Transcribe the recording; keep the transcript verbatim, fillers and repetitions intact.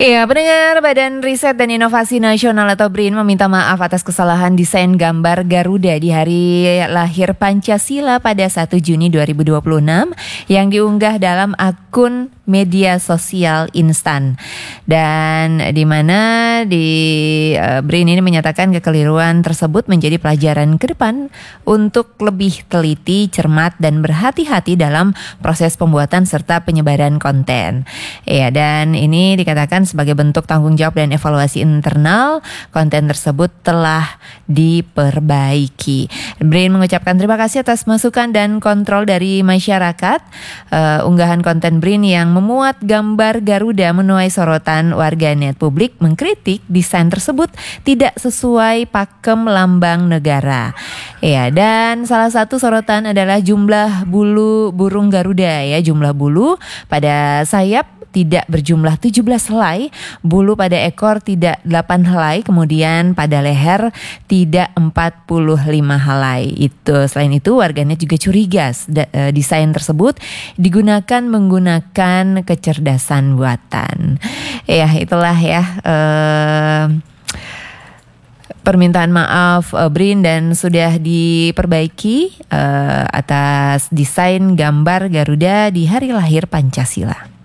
Iya, pendengar Badan Riset dan Inovasi Nasional atau BRIN meminta maaf atas kesalahan desain gambar Garuda di hari lahir Pancasila pada satu Juni dua ribu dua puluh enam yang diunggah dalam akun media sosial instan. Dan di mana di uh, BRIN ini menyatakan kekeliruan tersebut menjadi pelajaran ke depan untuk lebih teliti, cermat dan berhati-hati dalam proses pembuatan serta penyebaran konten. Ya, dan ini dikatakan sebagai bentuk tanggung jawab dan evaluasi internal, konten tersebut telah diperbaiki. BRIN mengucapkan terima kasih atas masukan dan kontrol dari masyarakat. Uh, unggahan konten BRIN yang memuat gambar Garuda menuai sorotan warganet. Publik mengkritik desain tersebut tidak sesuai pakem lambang negara. Ya, dan salah satu sorotan adalah jumlah bulu burung Garuda ya, jumlah bulu pada sayap tidak berjumlah tujuh belas helai, bulu pada ekor tidak delapan helai, kemudian pada leher tidak empat puluh lima helai. Itu selain itu warganet juga curiga da, e, desain tersebut digunakan menggunakan kecerdasan buatan. Ya, itulah ya e, permintaan maaf uh, BRIN dan sudah diperbaiki uh, atas desain gambar Garuda di hari lahir Pancasila.